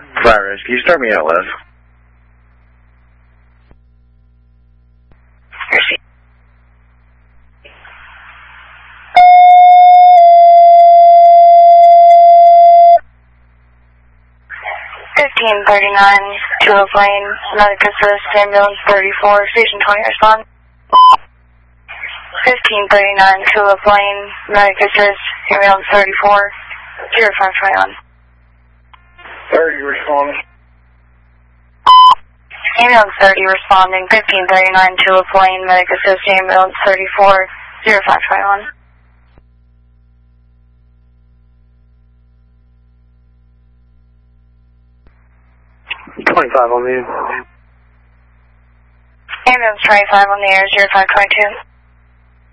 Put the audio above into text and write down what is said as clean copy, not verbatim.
Fire Ridge, can you start me out, Liv? Receive. 1539, Tulip Lane, medic assist, ambulance 34, station 20, respond. 1539, Tulip Lane, medic assist, ambulance 34, 0521. 30 responding. Ambulance 30 responding, 1539, Tulip Lane, medic assist, ambulance 34, 0521. 25 on the Ambulance 25 on the air, 0522.